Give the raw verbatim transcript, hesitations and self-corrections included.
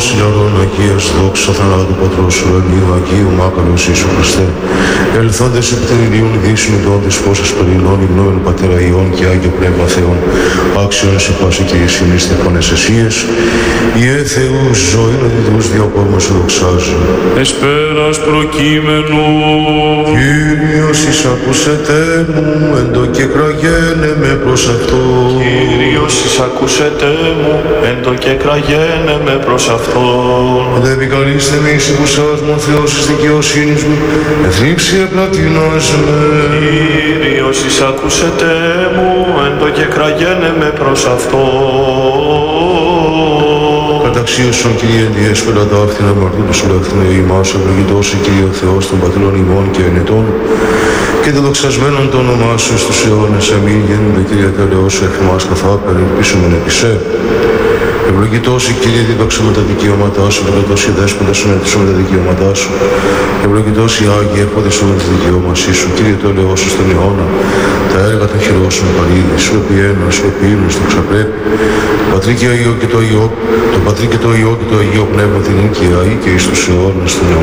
βασιλιαρών Αγίας, δόξα θανάτου Πατρός ουρανίου, Αγίου Μάκαρος Ιησού Χριστέ, ελθόντες επί την ηλίων δύσιν δόντες φώσας περιλών, υμνόεν Πατέρα Υιών και Άγιο Πνεύμα Θεών, άξιον σε πάση και εισημείς τεχόνες εσίες, Ιε Θεού ζωή να διδούς διακόρμα σου δοξάζει. Εσπέρας προκείμενου. Κύριος εισακούσετε μου, εν το και κραγένε με προς αυτό. Κύριος εισακούσετε μου, εν το και κραγένε με προς αυτόν. Δε επικαλείστε με εις υπουσάς μου, Θεός της δικαιοσύνης μου, εθλίψη επλατινάς με. Κύριος εισακούσετε μου, εν το και κραγένε με προς αυτόν. Καταξίωσον Κύριε διέσπερα τα άφθηνα αμαρτούντος ουλαχθήνε ημάς, ευλογητός η Κύριε ο Θεός των πατρών ημών και ενετών, και το δοξασμένον το όνομά σου στους αιώνες. Αμήν. Γέννητε Κύριε τέλεος εκ μας καθά περιπίσομεν επί σε. Ευλογητός η Κύριε δίδοξα με τα δικαιώματά σου, ευλογητός η Δέσποτα σου ενετήσω με τα δικαιώματά σου, ευλογητός οι Άγιοι έρχονται σου με τη δικαιώμασή σου. Κύριε το ελαιό σου στον αιώνα, τα έργα των χειρών σου με παρήδη, σου επί ένα, σου επί ύμνου, στο ξαπρέπει. Το Πατρί και το Υιό και το Υιό, το Πατρί και το Υιό και το Αγίο Πνεύμα την νίκαια ή και εις τους αιώνας των αιώνων.